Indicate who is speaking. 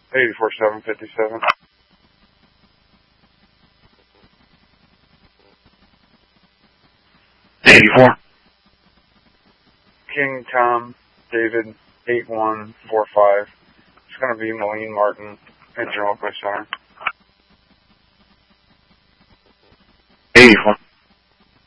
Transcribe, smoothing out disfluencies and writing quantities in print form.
Speaker 1: 84-757.
Speaker 2: 84.
Speaker 1: King Tom David 8145. It's going to be Moline Martin at General Center.
Speaker 2: 84.